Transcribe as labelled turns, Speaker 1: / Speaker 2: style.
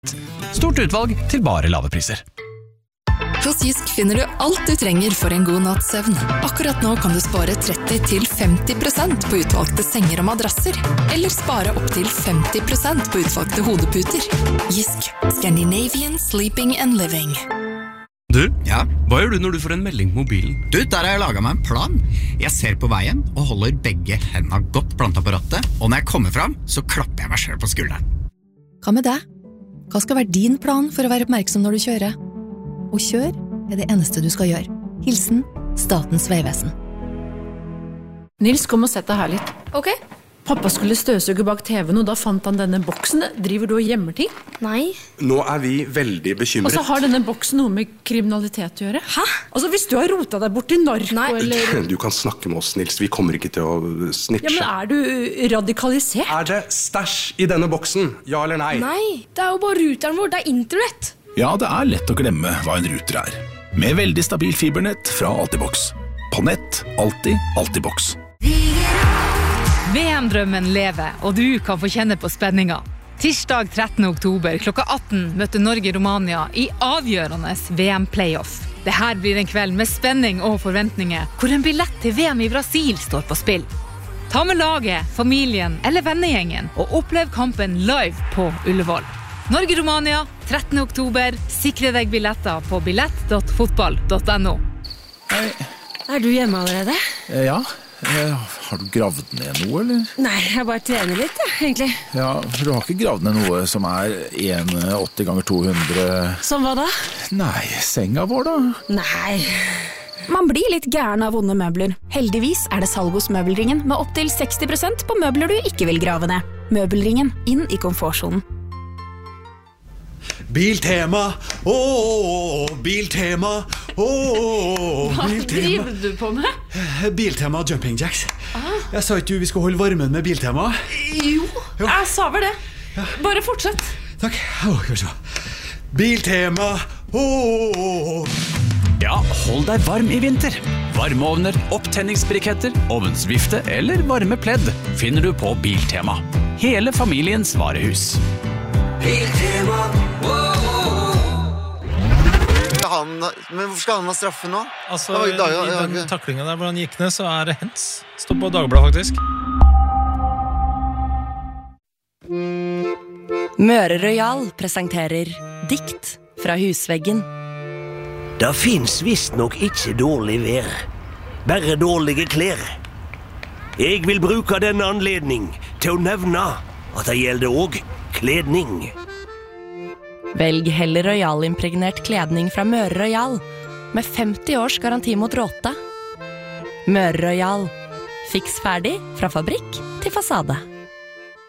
Speaker 1: Stort utvalg til bare lave priser.
Speaker 2: Hos Jysk finner du alt du trenger for en god natts søvn. Akkurat nå kan du spare 30-50% på utvalgte senger og madrasser. Eller spare opp til 50% på utvalgte hodeputer. Jysk. Scandinavian Sleeping and Living.
Speaker 1: Du, hva gjør du når du får en melding på mobilen?
Speaker 3: Du, der har jeg laget meg en plan. Jeg ser på veien og holder begge hendene godt plantet på rattet. Og når jeg kommer frem, så klapper jeg meg selv på skulderen.
Speaker 2: Hva med deg? Hva skal være din plan for å være oppmerksom når du kjører? Og kjør det eneste du skal gjøre. Hilsen Statens vegvesen.
Speaker 4: Nils, kom og sett deg her litt.
Speaker 5: Ok.
Speaker 4: Pappa skulle støvsuge bak TV-en, og da fant han denne boksen. Driver du og gjemmer ting?
Speaker 5: Nei.
Speaker 6: Nå vi veldig bekymret.
Speaker 4: Og så har denne boksen noe med kriminalitet å gjøre.
Speaker 5: Hæ?
Speaker 4: Altså, hvis du har rotet deg bort i narko, eller...
Speaker 6: Du kan snakke med oss, Nils. Vi kommer ikke til å snitche.
Speaker 4: Ja, men du radikalisert?
Speaker 6: Det stæsj i denne boksen? Ja eller nei?
Speaker 5: Nei, det jo bare ruteren vår, det internett.
Speaker 7: Ja, det lett å glemme hva en ruter Med veldig stabil fibernett fra Altibox. På nett, alltid Altibox.
Speaker 8: VM-drømmen lever, og du kan få kjenne på spenninga. Tirsdag 13. oktober klokka 18 møter Norge-Romania i avgjørende VM-playoff. Dette blir en kveld med spenning og forventninger, hvor en billett til VM i Brasil står på spill. Ta med laget, familien eller vennegjengen og opplev kampen live på Ullevål. Norge-Romania, 13. oktober. Sikre deg billetter på billett.fotball.no.
Speaker 5: Hei. Du hjemme allerede?
Speaker 7: Ja, har du gravd ned noe, eller?
Speaker 5: Nei, jeg bare trener litt, egentlig.
Speaker 7: Ja, for du har ikke gravd ned noe som 1,80 ganger 200...
Speaker 5: Som hva da?
Speaker 7: Nei, senga vår da?
Speaker 5: Nei.
Speaker 9: Man blir litt gæren av vonde møbler. Heldigvis det salg hos Møbelringen med opp til 60% på møbler du ikke vil grave ned. Møbelringen, inn i komfortsonen.
Speaker 10: Biltema, Biltema,
Speaker 4: Hva driver du på med?
Speaker 10: Biltema jumping jacks. Jeg sa ikke vi skulle holde varmen med Biltema.
Speaker 4: Jo, jeg sa vel det. Bare fortsett.
Speaker 10: Takk. Biltema,
Speaker 1: Ja, hold deg varm i vinter. Varmeovner, opptenningsbriketter, ovnsvifte eller varme pledd finner du på Biltema. Hele familiens varehus.
Speaker 11: Biltema, Men hvorfor skal han ha straffe nå?
Speaker 12: Altså, i den taklingen der hvor han gikk ned, så det hens. Stå på Dagbladet, faktisk.
Speaker 13: Møre Royal presenterer Dikt fra husveggen.
Speaker 14: Det finnes visst nok ikke dårlig vær, bare dårlige klær. Jeg vil bruke denne anledning til å nevne at det gjelder også kledning.
Speaker 13: Velg heller Royal-impregnert kledning fra Møre Royal, med 50 års garanti mot råte. Møre Royal. Fiks ferdig fra fabrikk til fasade.